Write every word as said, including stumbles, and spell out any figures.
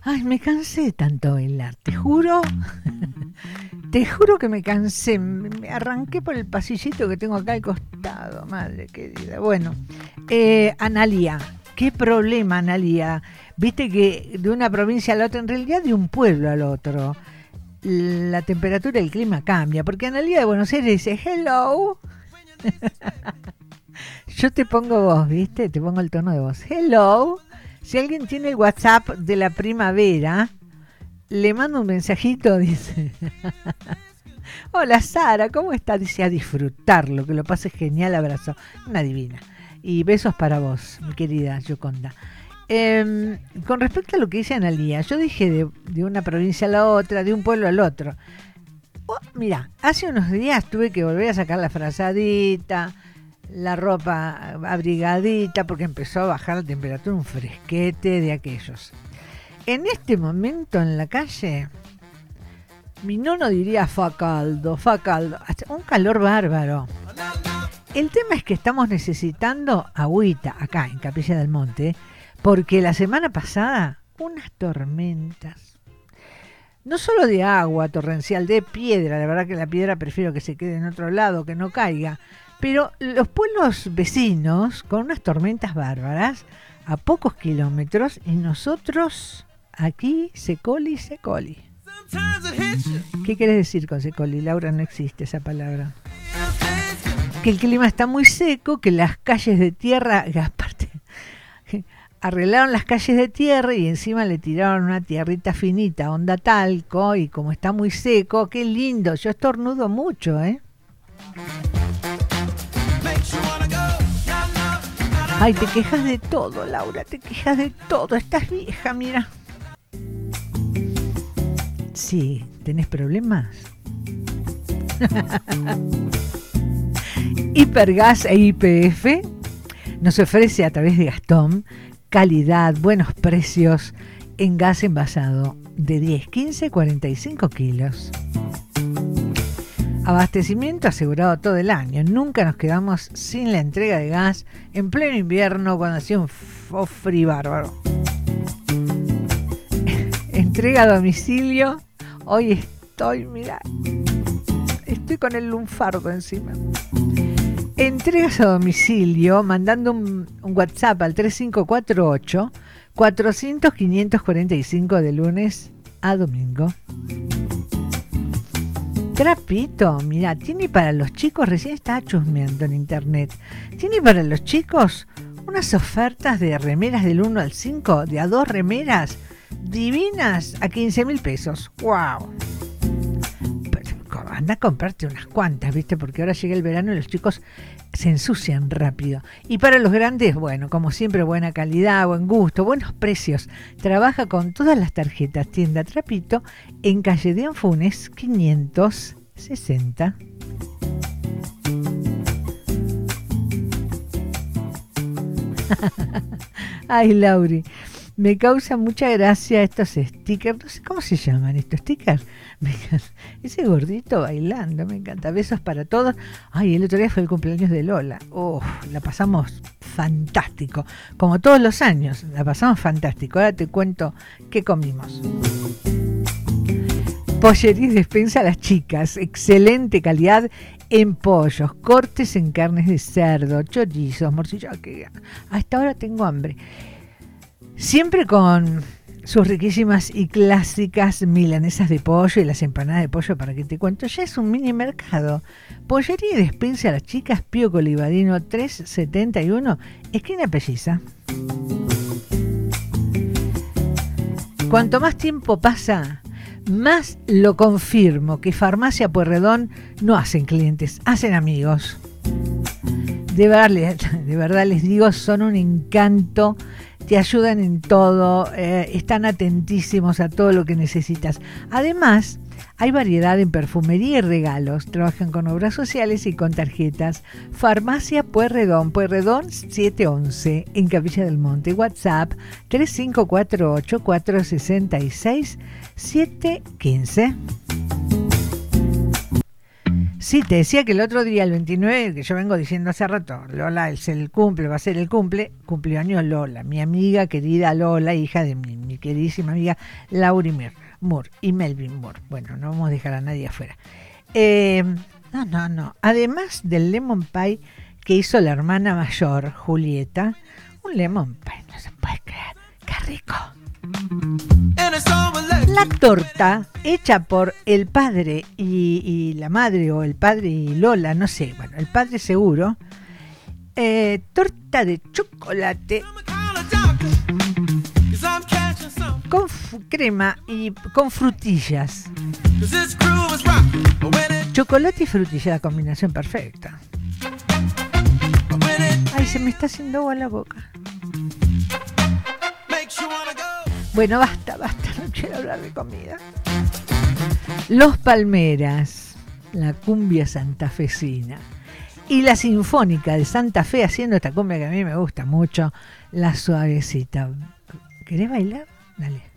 Ay, me cansé de tanto bailar, te juro, te juro que me cansé, me me arranqué por el pasillito que tengo acá al costado, madre querida. Bueno, eh, Analía, qué problema, Analía. Viste que de una provincia a la otra, en realidad de un pueblo al otro, la temperatura y el clima cambia, porque Analía de Buenos Aires dice, hello, yo te pongo voz, ¿viste? Te pongo el tono de voz, hello. Si alguien tiene el WhatsApp de la primavera, le mando un mensajito, dice. Hola Sara, ¿cómo estás? Dice, a disfrutarlo, que lo pases genial, abrazo. Una divina. Y besos para vos, mi querida Yoconda. Eh, con respecto a lo que dice Analía, yo dije de, de una provincia a la otra, de un pueblo al otro. Oh, mira, hace unos días tuve que volver a sacar la frazadita, la ropa abrigadita, porque empezó a bajar la temperatura, un fresquete de aquellos. En este momento en la calle, mi nono diría fa caldo, fa caldo, un calor bárbaro. El tema es que estamos necesitando agüita acá en Capilla del Monte, porque la semana pasada unas tormentas, no solo de agua torrencial, de piedra, la verdad que la piedra prefiero que se quede en otro lado, que no caiga, pero los pueblos vecinos con unas tormentas bárbaras a pocos kilómetros y nosotros aquí secoli, secoli. ¿Qué querés decir con secoli, Laura? No existe esa palabra. Que el clima está muy seco, que las calles de tierra, aparte, arreglaron las calles de tierra y encima le tiraron una tierrita finita, onda talco, y como está muy seco, qué lindo, yo estornudo mucho, ¿eh? Ay, te quejas de todo, Laura, te quejas de todo, estás vieja, mira. Sí, ¿tenés problemas? Hipergas e Y P F nos ofrece a través de Gastón calidad, buenos precios en gas envasado de diez, quince, cuarenta y cinco kilos. Abastecimiento asegurado todo el año. Nunca nos quedamos sin la entrega de gas en pleno invierno cuando hacía un frío bárbaro. Entrega a domicilio. Hoy estoy, mira, estoy con el lunfardo encima. Entregas a domicilio mandando un, un WhatsApp al tres cinco cuatro ocho, cuatrocientos, quinientos cuarenta y cinco de lunes a domingo. Trapito, mira, tiene para los chicos, recién estaba chusmeando en internet, tiene para los chicos unas ofertas de remeras del uno al cinco, de a dos remeras divinas a quince mil pesos. ¡Wow! Anda a comprarte unas cuantas, ¿viste? Porque ahora llega el verano y los chicos se ensucian rápido. Y para los grandes, bueno, como siempre, buena calidad, buen gusto, buenos precios. Trabaja con todas las tarjetas. Tienda Trapito en calle de Anfunes quinientos sesenta. Ay, Lauri, me causa mucha gracia estos stickers. No sé cómo se llaman estos stickers. Ese gordito bailando, me encanta. Besos para todos. Ay, el otro día fue el cumpleaños de Lola. Oh, la pasamos fantástico. Como todos los años, la pasamos fantástico. Ahora te cuento qué comimos. Pollería Despensa a las Chicas. Excelente calidad en pollos, cortes en carnes de cerdo, chorizos, morcilla. Que hasta ahora tengo hambre. Siempre con sus riquísimas y clásicas milanesas de pollo y las empanadas de pollo, para que te cuento, ya es un mini mercado. Pollería y Despensa a las Chicas, Pío Colibadino trescientos setenta y uno, esquina Pelliza. Cuanto más tiempo pasa, más lo confirmo que Farmacia Pueyrredón no hacen clientes, hacen amigos. De verdad, de verdad les digo, son un encanto. Te ayudan en todo, eh, están atentísimos a todo lo que necesitas. Además, hay variedad en perfumería y regalos. Trabajan con obras sociales y con tarjetas. Farmacia Pueyrredón, Pueyrredón setecientos once, en Capilla del Monte. WhatsApp tres cinco cuatro ocho, cuatro seis seis, siete uno cinco. Sí, te decía que el otro día, el veintinueve, que yo vengo diciendo hace rato, Lola es el cumple, va a ser el cumple, cumpleaños Lola, mi amiga querida Lola, hija de mi, mi mi queridísima amiga Laurie Moore y Melvin Moore. Bueno, no vamos a dejar a nadie afuera. Eh, no, no, no. Además del lemon pie que hizo la hermana mayor, Julieta, un lemon pie, no se puede creer. ¡Qué rico! La torta hecha por el padre y, y la madre, o el padre y Lola, no sé, bueno, el padre seguro. Eh, torta de chocolate con f- crema y con frutillas. Chocolate y frutilla, la combinación perfecta. Ay, se me está haciendo agua la boca. Bueno, basta, basta, no quiero hablar de comida. Los Palmeras, la cumbia santafesina, y la Sinfónica de Santa Fe haciendo esta cumbia que a mí me gusta mucho, la suavecita. ¿Querés bailar? Dale.